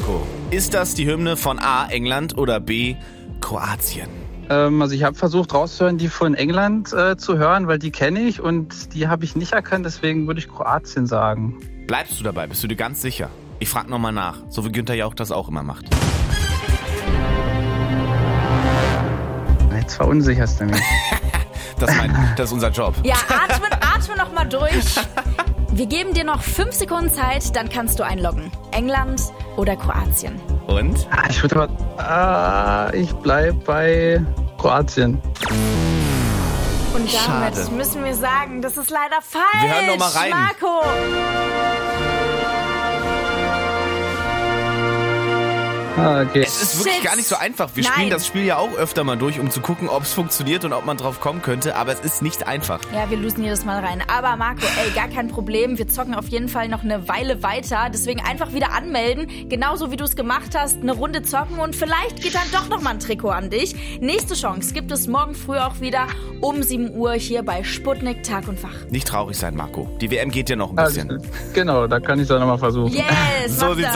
Marco, ist das die Hymne von A, England oder B, Kroatien? Also ich habe versucht rauszuhören, die von England zu hören, weil die kenne ich und die habe ich nicht erkannt, deswegen würde ich Kroatien sagen. Bleibst du dabei? Bist du dir ganz sicher? Ich frage nochmal nach, so wie Günther Jauch das auch immer macht. Jetzt verunsicherst du mich. Das ist unser Job. Ja, atme noch mal durch. Wir geben dir noch 5 Sekunden Zeit, dann kannst du einloggen. England oder Kroatien? Und? Ich bleib bei Kroatien. Und damit Schade. müssen wir sagen, das ist leider falsch. Wir hören noch mal rein. Marco. Okay. Es ist wirklich gar nicht so einfach. Wir spielen das Spiel ja auch öfter mal durch, um zu gucken, ob es funktioniert und ob man drauf kommen könnte. Aber es ist nicht einfach. Ja, wir losen jedes Mal rein. Aber Marco, gar kein Problem. Wir zocken auf jeden Fall noch eine Weile weiter. Deswegen einfach wieder anmelden. Genauso wie du es gemacht hast. Eine Runde zocken und vielleicht geht dann doch noch mal ein Trikot an dich. Nächste Chance gibt es morgen früh auch wieder um 7 Uhr hier bei Sputnik Tag und Wach. Nicht traurig sein, Marco. Die WM geht ja noch ein bisschen. Genau, da kann ich es auch nochmal versuchen. Yes, So sieht's